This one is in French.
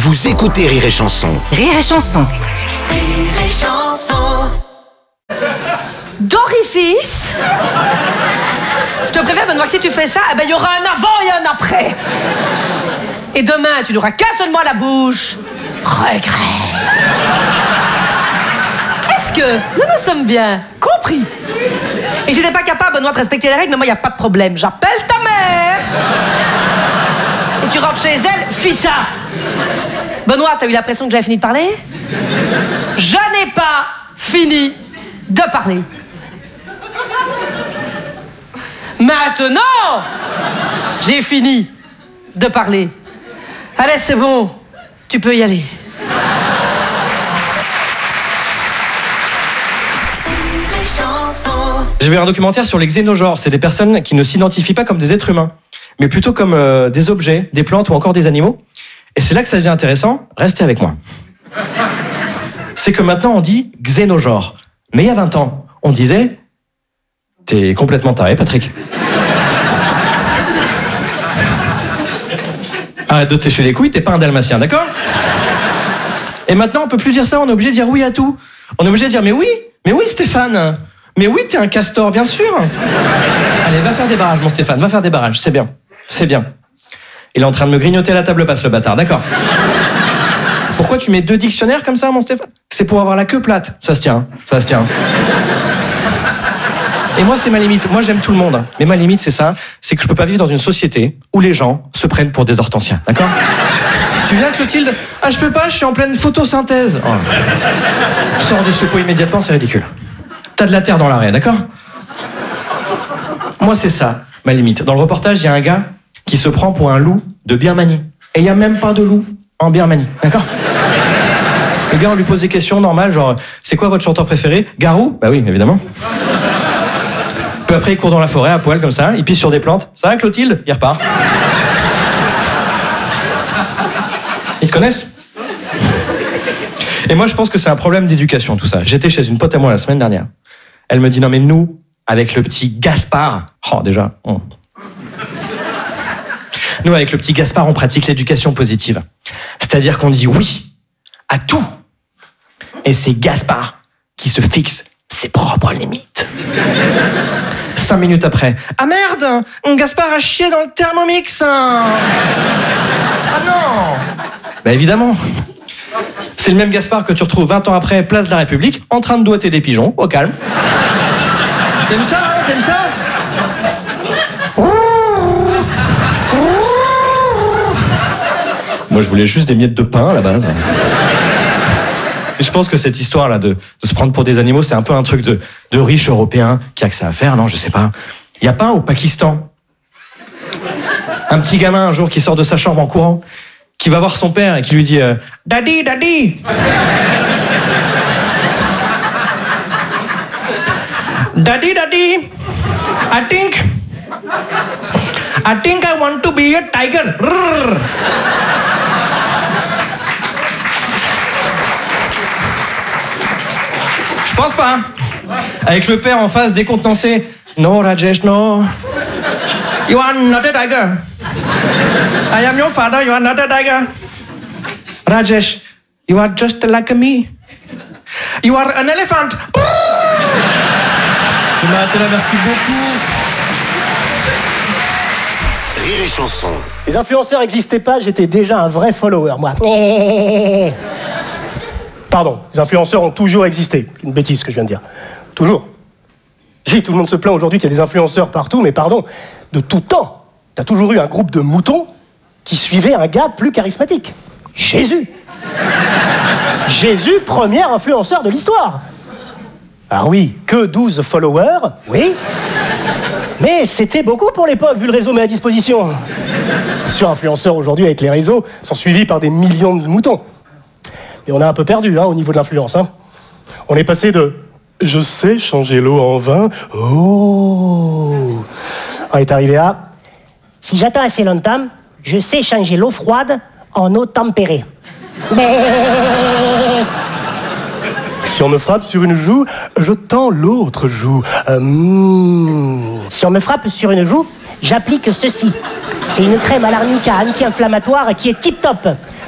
Vous écoutez Rire et Chanson. Rire et Chanson. Rire et Chanson. D'orifice. Je te préviens, Benoît, que si tu fais ça, il y aura un avant et un après. Et demain, tu n'auras qu'un seul mot à la bouche. Regret. Est-ce que nous nous sommes bien compris? Et si t'es pas capable, Benoît, de respecter les règles, mais moi, il n'y a pas de problème. J'appelle ta mère. Et tu rentres chez elle, fissa. Benoît, t'as eu l'impression que j'avais fini de parler? Je n'ai pas fini de parler. Maintenant, j'ai fini de parler. Allez, c'est bon, tu peux y aller. J'ai vu un documentaire sur les xénogenres. C'est des personnes qui ne s'identifient pas comme des êtres humains, mais plutôt comme des objets, des plantes ou encore des animaux. Et c'est là que ça devient intéressant. Restez avec moi. C'est que maintenant on dit xénogenre. Mais il y a 20 ans, on disait « T'es complètement taré, Patrick. » Arrête de te sécher les couilles, t'es pas un dalmatien, d'accord? Et maintenant, on peut plus dire ça, on est obligé de dire oui à tout. On est obligé de dire « Mais oui Stéphane. Mais oui, t'es un castor, bien sûr. » Allez, va faire des barrages, mon Stéphane, va faire des barrages, c'est bien. C'est bien. Il est en train de me grignoter la table basse, le bâtard, d'accord. Pourquoi tu mets 2 dictionnaires comme ça, mon Stéphane? C'est pour avoir la queue plate. Ça se tient, ça se tient. Et moi, c'est ma limite. Moi, j'aime tout le monde. Mais ma limite, c'est ça. C'est que je peux pas vivre dans une société où les gens se prennent pour des hortensiens, d'accord? Tu viens, Clotilde? Ah, je peux pas, je suis en pleine photosynthèse. Oh. Sors de ce pot immédiatement, c'est ridicule. T'as de la terre dans l'arrêt, d'accord? Moi, c'est ça, ma limite. Dans le reportage, il y a un gars qui se prend pour un loup de Birmanie. Et il n'y a même pas de loup en Birmanie, d'accord? Le gars, on lui pose des questions normales, genre, c'est quoi votre chanteur préféré? Garou? Bah oui, évidemment. Peu après, il court dans la forêt, à poil, comme ça, il pisse sur des plantes. Ça va, Clotilde? Il repart. Ils se connaissent? Et moi, je pense que c'est un problème d'éducation, tout ça. J'étais chez une pote à moi la semaine dernière. Elle me dit, non mais nous, avec le petit Gaspard... Oh, déjà... Nous, avec le petit Gaspard, on pratique l'éducation positive. C'est-à-dire qu'on dit oui à tout. Et c'est Gaspard qui se fixe ses propres limites. 5 minutes après. Ah merde! Gaspard a chié dans le Thermomix! Ah non! Bah évidemment. C'est le même Gaspard que tu retrouves 20 ans après, place de la République, en train de doigter des pigeons, au calme. T'aimes ça, hein? T'aimes ça? Moi, je voulais juste des miettes de pain, à la base. Et je pense que cette histoire-là de se prendre pour des animaux, c'est un peu un truc de riche européen qui a que ça à faire, non? Je sais pas. Il y a pas au Pakistan un petit gamin, un jour, qui sort de sa chambre en courant, qui va voir son père et qui lui dit « Daddy, daddy !» Daddy, daddy, I think I want to be a tiger. Rrr. Je pense pas. Avec le père en face décontenancé. No, Rajesh, no. You are not a tiger. I am your father, you are not a tiger. Rajesh, you are just like me. You are an elephant. Je vais m'arrêter là, merci beaucoup. Rire et Chanson. Les influenceurs n'existaient pas, j'étais déjà un vrai follower, moi. Pardon, les influenceurs ont toujours existé. C'est une bêtise ce que je viens de dire. Toujours. Si, tout le monde se plaint aujourd'hui qu'il y a des influenceurs partout, mais pardon, de tout temps, t'as toujours eu un groupe de moutons qui suivait un gars plus charismatique. Jésus. Jésus, premier influenceur de l'histoire. Alors oui, que 12 followers, oui. Mais c'était beaucoup pour l'époque, vu le réseau mis à disposition. Sur influenceurs aujourd'hui, avec les réseaux, sont suivis par des millions de moutons. Et on a un peu perdu au niveau de l'influence. On est passé de « je sais changer l'eau en vin » oh. On est arrivé à « si j'attends assez longtemps, je sais changer l'eau froide en eau tempérée ». Si on me frappe sur une joue, je tends l'autre joue. Si on me frappe sur une joue, j'applique ceci. C'est une crème à l'arnica anti-inflammatoire qui est tip-top.